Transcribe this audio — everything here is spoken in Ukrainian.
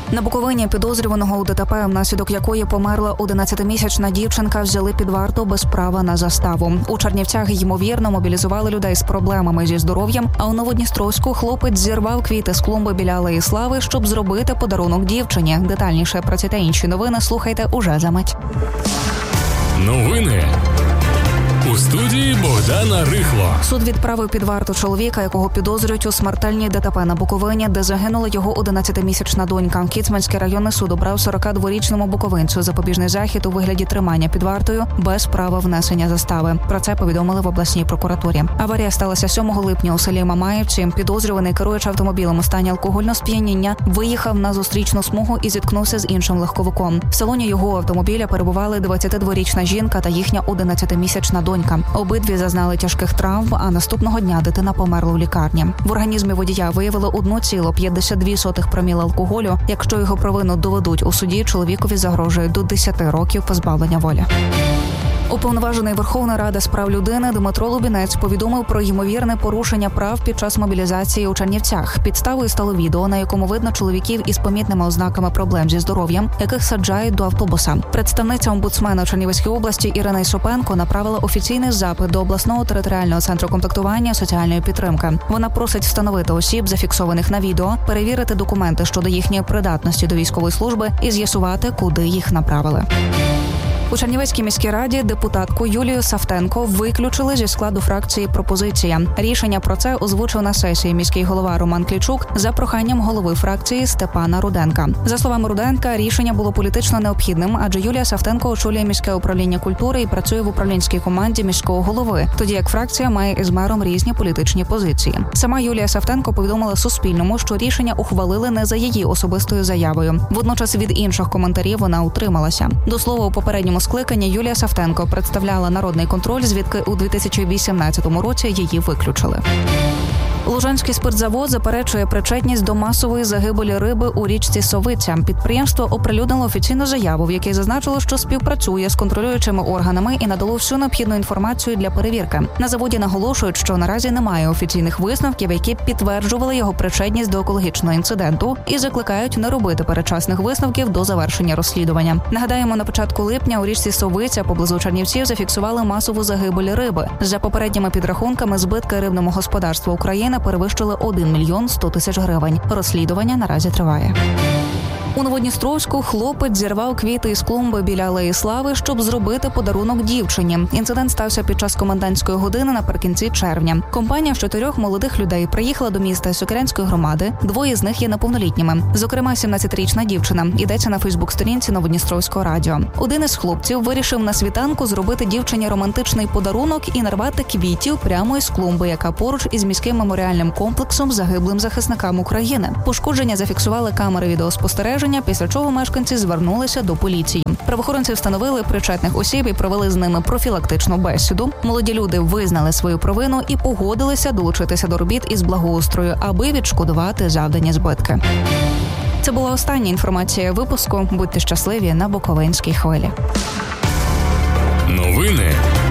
На Буковині підозрюваного у ДТП, внаслідок якої померла 11-місячна дівчинка, взяли під варту без права на заставу. У Чернівцях, ймовірно, мобілізували людей з проблемами зі здоров'ям, а у Новодністровську хлопець зірвав квіти з клумби біля Алеї Слави, щоб зробити подарунок дівчині. Детальніше про ці та інші новини слухайте уже за мить. Новини. У студії Богдана Рихло. Суд відправив під варту чоловіка, якого підозрюють у смертельній ДТП на Буковині, де загинула його 11-місячна донька. Кіцманський районний суд обрав 42-річному буковинцю запобіжний захід у вигляді тримання під вартою без права внесення застави. Про це повідомили в обласній прокуратурі. Аварія сталася 7 липня у селі Мамаївці. Підозрюваний, керуючи автомобілем у стані алкогольного сп'яніння, виїхав на зустрічну смугу і зіткнувся з іншим легковиком. В салоні його автомобіля перебували 22-річна жінка та їхня 11-місячна донька. Обидві зазнали тяжких травм, а наступного дня дитина померла у лікарні. В організмі водія виявили 1,52 проміла алкоголю. Якщо його провину доведуть у суді, чоловікові загрожує до 10 років позбавлення волі. Уповноважений Верховної Ради з прав людини Дмитро Лубінець повідомив про ймовірне порушення прав під час мобілізації у Чернівцях. Підставою стало відео, на якому видно чоловіків із помітними ознаками проблем зі здоров'ям, яких саджають до автобуса. Представниця омбудсмена Чернівецької області Ірина Ісопенко направила офіційний запит до обласного територіального центру комплектування соціальної підтримки. Вона просить встановити осіб, зафіксованих на відео, перевірити документи щодо їхньої придатності до військової служби і з'ясувати, куди їх направили. У Чернівецькій міській раді депутатку Юлію Савтенко виключили зі складу фракції «Пропозиція». Рішення про це озвучив на сесії міський голова Роман Клічук за проханням голови фракції Степана Руденка. За словами Руденка, рішення було політично необхідним, адже Юлія Савтенко очолює міське управління культури і працює в управлінській команді міського голови, тоді як фракція має із мером різні політичні позиції. Сама Юлія Савтенко повідомила Суспільному, що рішення ухвалили не за її особистою заявою. Водночас від інших коментарів вона утрималася. До слова, у попередньому скликанні Юлія Савтенко представляла народний контроль, звідки у 2018 році її виключили. Лужанський спиртзавод заперечує причетність до масової загибелі риби у річці Совиця. Підприємство оприлюднило офіційну заяву, в якій зазначило, що співпрацює з контролюючими органами і надало всю необхідну інформацію для перевірки. На заводі наголошують, що наразі немає офіційних висновків, які підтверджували його причетність до екологічного інциденту, і закликають не робити передчасних висновків до завершення розслідування. Нагадаємо, на початку липня у річці Совиця поблизу Чернівців зафіксували масову загибель риби. За попередніми підрахунками, збитки рибного господарства України перевищили 1 мільйон 100 тисяч гривень. Розслідування наразі триває. У Новодністровську хлопець зірвав квіти із клумби біля Алеї Слави, щоб зробити подарунок дівчині. Інцидент стався під час комендантської години наприкінці червня. Компанія з 4 молодих людей приїхала до міста Сокирянської громади. 2 з них є неповнолітніми. Зокрема, 17-річна дівчина. Йдеться на фейсбук-сторінці Новодністровського радіо. Один із хлопців вирішив на світанку зробити дівчині романтичний подарунок і нарвати квітів прямо із клумби, яка поруч із міським меморіальним комплексом загиблим захисникам України. Пошкодження зафіксували камери відеоспостереження, після чого мешканці звернулися до поліції. Правоохоронці встановили причетних осіб і провели з ними профілактичну бесіду. Молоді люди визнали свою провину і погодилися долучитися до робіт із благоустрою, аби відшкодувати завдані збитки. Це була остання інформація випуску. Будьте щасливі на Буковинській хвилі. Новини